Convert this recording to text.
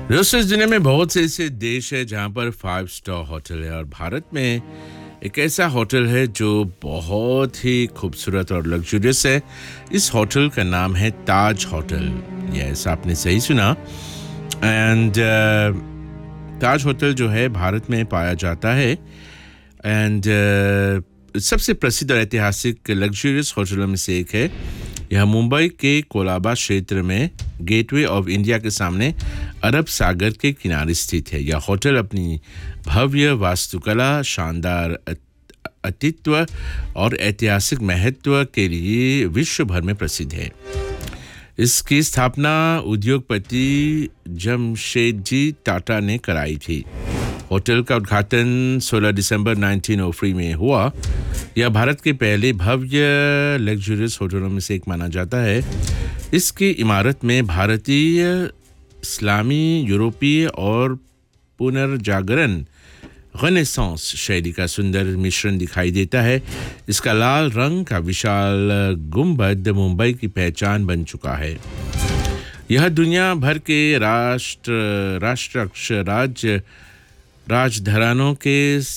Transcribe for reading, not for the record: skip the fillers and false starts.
दोस्तों इस दुनिया में बहुत से ऐसे देश है जहाँ पर 5 स्टार होटल है और भारत में एक ऐसा होटल है जो बहुत ही खूबसूरत और लग्जरियस है। इस होटल का नाम है ताज होटल। यस, आपने सही सुना। एंड ताज होटल जो है भारत में पाया जाता है। एंड सबसे प्रसिद्ध और ऐतिहासिक लग्जरियस होटलों में से एक है। यह मुंबई के कोलाबा क्षेत्र में गेटवे ऑफ इंडिया के सामने अरब सागर के किनारे स्थित है। यह होटल अपनी भव्य वास्तुकला, शानदार अतिथ्य और ऐतिहासिक महत्व के लिए विश्व भर में प्रसिद्ध है। इसकी स्थापना उद्योगपति जमशेदजी टाटा ने कराई थी। होटल का उद्घाटन 16 दिसंबर 1903 में हुआ। यह भारत के पहले भव्य लग्जरियस होटलों में से एक माना जाता है। इसकी इमारत में भारतीय, इस्लामी, यूरोपीय और पुनर्जागरण रेनेसांस शैली का सुंदर मिश्रण दिखाई देता है। इसका लाल रंग का विशाल गुंबद मुंबई की पहचान बन चुका है। यह दुनिया भर के राष्ट्राध्यक्ष राजघरानों के